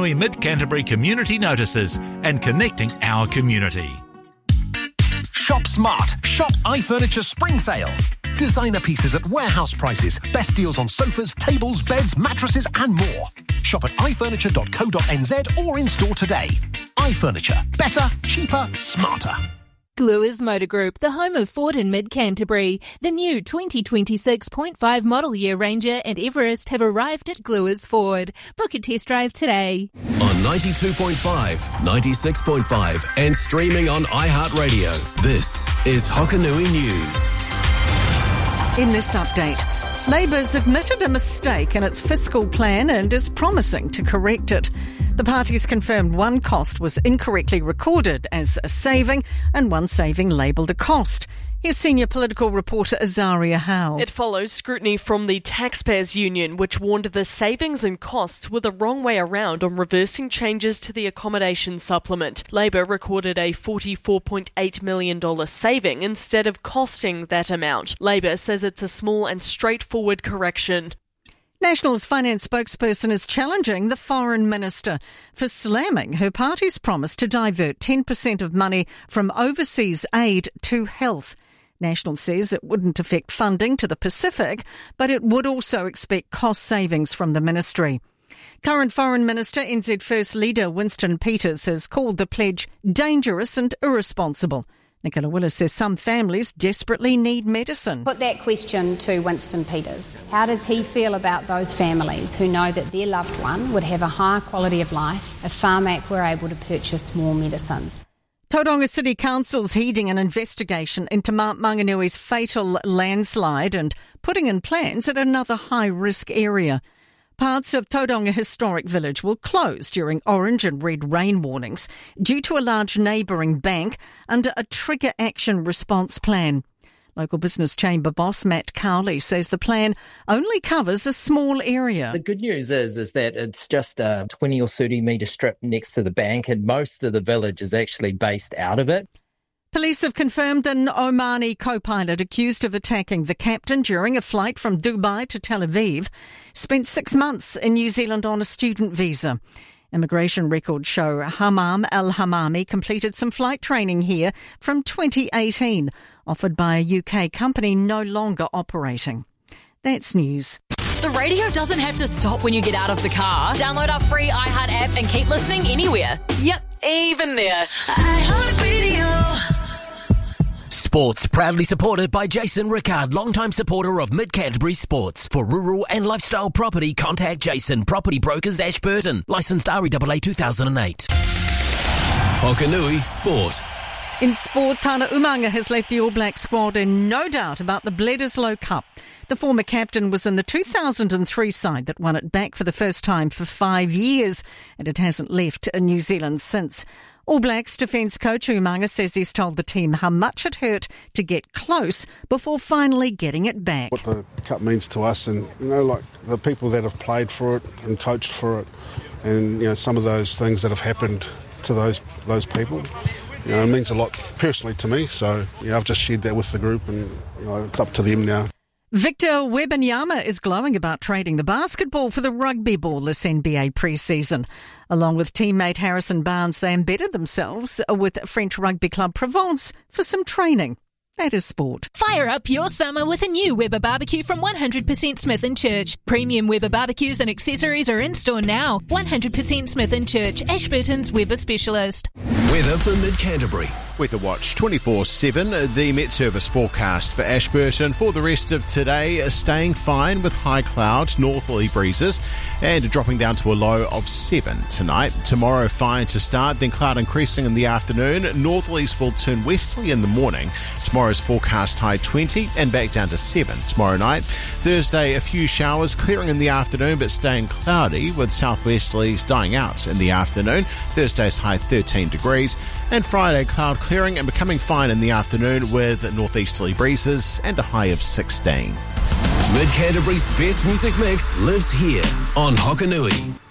Hokanui Mid-Canterbury community notices and connecting our community. Shop smart. Shop iFurniture Spring Sale. Designer pieces at warehouse prices. Best deals on sofas, tables, beds, mattresses and more. Shop at ifurniture.co.nz or in store today. iFurniture. Better, cheaper, smarter. Gluers Motor Group, the home of Ford in Mid-Canterbury. The new 2026.5 model year Ranger and Everest have arrived at Gluers Ford. Book a test drive today. On 92.5, 96.5 and streaming on iHeartRadio. This is Hokanui News. In this update, Labour's admitted a mistake in its fiscal plan and is promising to correct it. The party's confirmed one cost was incorrectly recorded as a saving and one saving labelled a cost. Here's senior political reporter Azaria Howe. It follows scrutiny from the Taxpayers Union, which warned the savings and costs were the wrong way around on reversing changes to the accommodation supplement. Labor recorded a $44.8 million saving instead of costing that amount. Labor says it's a small and straightforward correction. National's finance spokesperson is challenging the foreign minister for slamming her party's promise to divert 10% of money from overseas aid to health. National says it wouldn't affect funding to the Pacific, but it would also expect cost savings from the ministry. Current Foreign Minister, NZ First Leader Winston Peters has called the pledge dangerous and irresponsible. Nicola Willis says some families desperately need medicine. Put that question to Winston Peters. How does he feel about those families who know that their loved one would have a higher quality of life if Pharmac were able to purchase more medicines? Tauranga City Council's heading an investigation into Mount Manganui's fatal landslide and putting in plans at another high-risk area. Parts of Tauranga Historic Village will close during orange and red rain warnings due to a large neighbouring bank under a trigger action response plan. Local business chamber boss Matt Cowley says the plan only covers a small area. The good news is that it's just a 20 or 30 metre strip next to the bank and most of the village is actually based out of it. Police have confirmed an Omani co-pilot accused of attacking the captain during a flight from Dubai to Tel Aviv spent 6 months in New Zealand on a student visa. Immigration records show Hamam Al-Hamami completed some flight training here from 2018, offered by a UK company no longer operating. That's news. The radio doesn't have to stop when you get out of the car. Download our free iHeart app and keep listening anywhere. Yep, even there. iHeartRadio. Sports proudly supported by Jason Rickard, longtime supporter of Mid-Canterbury Sports. For rural and lifestyle property, contact Jason, Property Brokers, Ashburton. Licensed REAA 2008. Hokanui Sport. In sport, Tana Umaga has left the All Black squad in no doubt about the Bledisloe Cup. The former captain was in the 2003 side that won it back for the first time for 5 years, and it hasn't left New Zealand since. All Blacks defence coach Umaga says he's told the team how much it hurt to get close before finally getting it back. What the cup means to us, and like the people that have played for it and coached for it, and some of those things that have happened to those people, it means a lot personally to me. So I've just shared that with the group, and it's up to them now. Victor Wembanyama is glowing about trading the basketball for the rugby ball this NBA pre-season. Along with teammate Harrison Barnes, they embedded themselves with French rugby club Provence for some training. That is sport. Fire up your summer with a new Weber barbecue from 100% Smith & Church. Premium Weber barbecues and accessories are in store now. 100% Smith & Church, Ashburton's Weber specialist. Weather for Mid-Canterbury. Weather Watch 24/7. The Met Service forecast for Ashburton for the rest of today, staying fine with high cloud, northerly breezes, and dropping down to a low of 7 tonight. Tomorrow, fine to start, then cloud increasing in the afternoon. Northerlies will turn westerly in the morning. Tomorrow's forecast high 20 and back down to 7 tomorrow night. Thursday, a few showers clearing in the afternoon but staying cloudy with southwesterlies dying out in the afternoon. Thursday's high 13 degrees. And Friday, cloud clearing and becoming fine in the afternoon with northeasterly breezes and a high of 16. Mid-Canterbury's best music mix lives here on Hokanui.